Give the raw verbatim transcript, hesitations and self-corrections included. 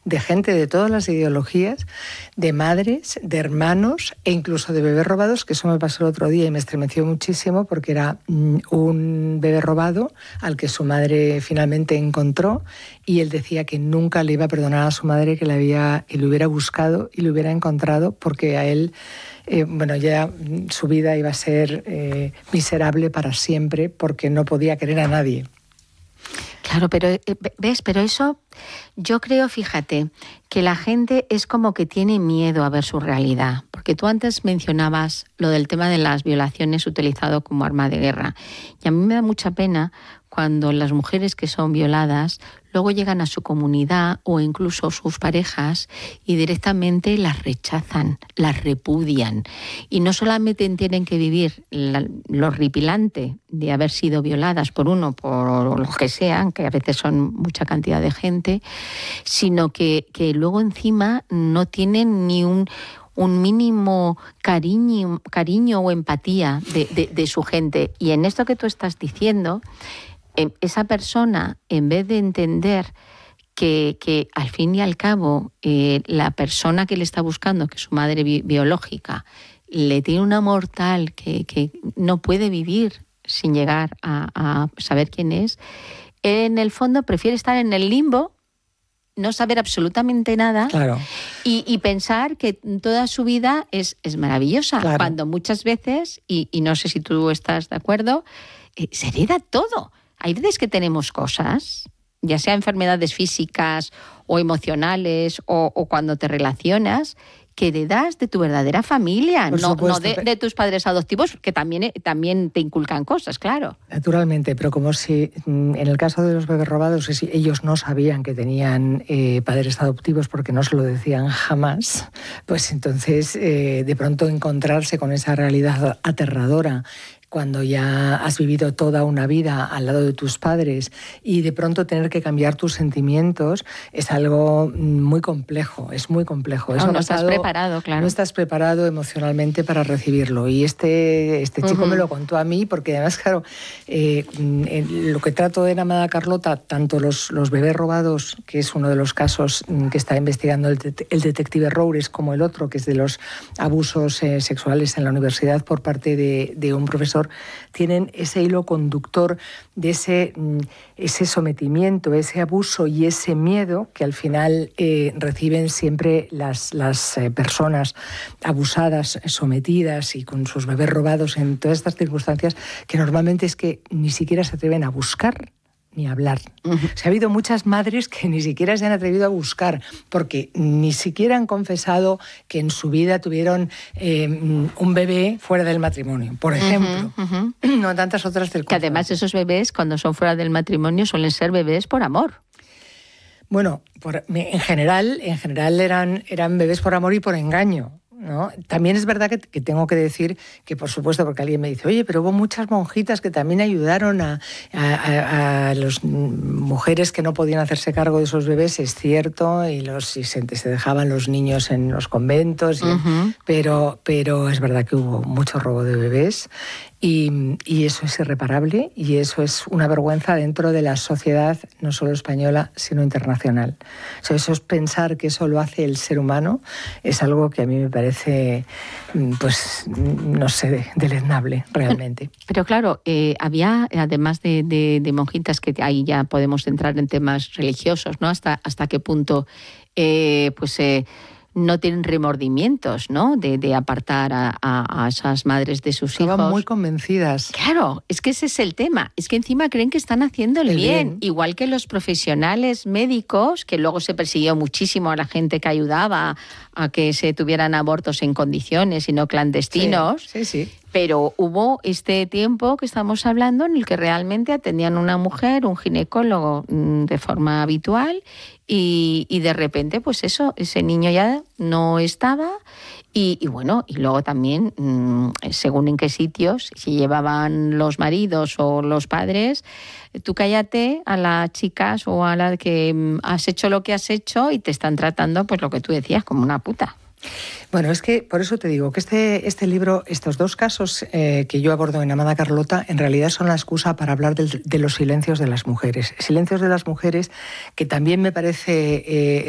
de gente de todas las ideologías, de madres, de hermanos e incluso de bebés robados, que eso me pasó el otro día y me estremeció muchísimo porque era mm, un bebé robado al que su madre finalmente encontró y él decía que nunca le iba a perdonar a su madre que le había, y lo hubiera buscado y lo hubiera encontrado porque a él Eh, bueno, ya su vida iba a ser eh, miserable para siempre porque no podía querer a nadie. Claro, pero ves, pero eso yo creo, fíjate, que la gente es como que tiene miedo a ver su realidad, porque tú antes mencionabas lo del tema de las violaciones utilizado como arma de guerra, y a mí me da mucha pena cuando las mujeres que son violadas luego llegan a su comunidad o incluso sus parejas y directamente las rechazan, las repudian. Y no solamente tienen que vivir la, lo horripilante de haber sido violadas por uno, por los que sean, que a veces son mucha cantidad de gente, sino que, que luego encima no tienen ni un... un mínimo cariño, cariño o empatía de, de, de su gente. Y en esto que tú estás diciendo, esa persona, en vez de entender que, que al fin y al cabo eh, la persona que le está buscando, que es su madre bi- biológica, le tiene un amor tal que, que no puede vivir sin llegar a, a saber quién es, en el fondo prefiere estar en el limbo, no saber absolutamente nada, claro. y, y pensar que toda su vida es, es maravillosa, claro. Cuando muchas veces, y, y no sé si tú estás de acuerdo, eh, se hereda todo. Hay veces que tenemos cosas, ya sea enfermedades físicas o emocionales o, o cuando te relacionas, que heredas de tu verdadera familia, no, no de, de tus padres adoptivos, que también, también te inculcan cosas, claro. Naturalmente, pero como si en el caso de los bebés robados, si ellos no sabían que tenían eh, padres adoptivos porque no se lo decían jamás, pues entonces eh, de pronto encontrarse con esa realidad aterradora cuando ya has vivido toda una vida al lado de tus padres y de pronto tener que cambiar tus sentimientos es algo muy complejo, es muy complejo. No, Eso no pasado, estás preparado, claro. No estás preparado emocionalmente para recibirlo. Y este, este chico uh-huh. me lo contó a mí porque además, claro, eh, lo que trato en Amada Carlota, tanto los, los bebés robados, que es uno de los casos que está investigando el, de, el detective Roures, como el otro, que es de los abusos eh, sexuales en la universidad por parte de, de un profesor, tienen ese hilo conductor de ese, ese sometimiento, ese abuso y ese miedo que al final eh, reciben siempre las, las eh, personas abusadas, sometidas y con sus bebés robados en todas estas circunstancias que normalmente es que ni siquiera se atreven a buscar ni hablar. Uh-huh. O sea, ha habido muchas madres que ni siquiera se han atrevido a buscar porque ni siquiera han confesado que en su vida tuvieron eh, un bebé fuera del matrimonio, por ejemplo. Uh-huh, uh-huh. No tantas otras circunstancias. Que además esos bebés, cuando son fuera del matrimonio, suelen ser bebés por amor. Bueno, por, en general, en general eran, eran bebés por amor y por engaño, ¿no? También es verdad que, que tengo que decir que, por supuesto, porque alguien me dice, oye, pero hubo muchas monjitas que también ayudaron a, a, a, a las mujeres que no podían hacerse cargo de esos bebés, es cierto, y, los, y se, se dejaban los niños en los conventos, y, uh-huh. pero, pero es verdad que hubo mucho robo de bebés. Y, y eso es irreparable y eso es una vergüenza dentro de la sociedad, no solo española, sino internacional. O sea, eso es pensar que eso lo hace el ser humano, es algo que a mí me parece, pues, no sé, deleznable realmente. Pero claro, eh, había, además de, de, de monjitas, que ahí ya podemos entrar en temas religiosos, ¿no? Hasta, hasta qué punto, eh, pues... Eh, no tienen remordimientos, ¿no? De, de apartar a, a, a esas madres de sus Estaban hijos. muy convencidas. Claro, es que ese es el tema. Es que encima creen que están haciendo el bien. bien. Igual que los profesionales médicos, que luego se persiguió muchísimo a la gente que ayudaba a que se tuvieran abortos en condiciones y no clandestinos. Sí, sí, sí. Pero hubo este tiempo que estamos hablando en el que realmente atendían a una mujer, un ginecólogo, de forma habitual, y, y de repente, pues eso, ese niño ya no estaba. Y, y bueno, y luego también, según en qué sitios, si llevaban los maridos o los padres, tú cállate a las chicas o a las que has hecho lo que has hecho y te están tratando, pues lo que tú decías, como una puta. Bueno, es que por eso te digo que este, este libro, estos dos casos eh, que yo abordo en Amada Carlota, en realidad son la excusa para hablar de, de los silencios de las mujeres. Silencios de las mujeres que también me parece... Eh,